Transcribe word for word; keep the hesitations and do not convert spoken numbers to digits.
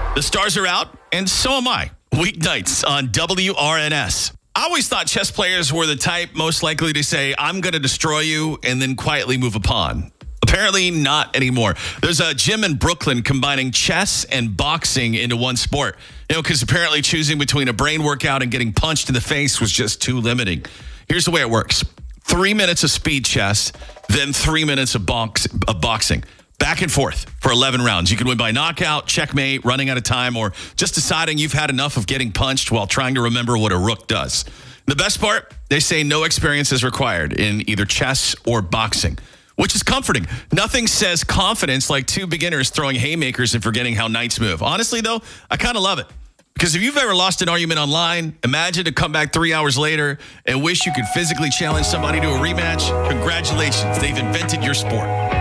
The stars are out, and so am I. Weeknights on W R N S. I always thought chess players were the type most likely to say, I'm going to destroy you, and then quietly move upon. Apparently not anymore. There's a gym in Brooklyn combining chess and boxing into one sport. You know, because apparently choosing between a brain workout and getting punched in the face was just too limiting. Here's the way it works. Three minutes of speed chess, then three minutes of, box, of boxing. Back and forth for eleven rounds. You can win by knockout, checkmate, running out of time, or just deciding you've had enough of getting punched while trying to remember what a rook does. The best part, they say no experience is required in either chess or boxing, which is comforting. Nothing says confidence like two beginners throwing haymakers and forgetting how knights move. Honestly, though, I kind of love it. Because if you've ever lost an argument online, imagine to come back three hours later and wish you could physically challenge somebody to a rematch. Congratulations, they've invented your sport.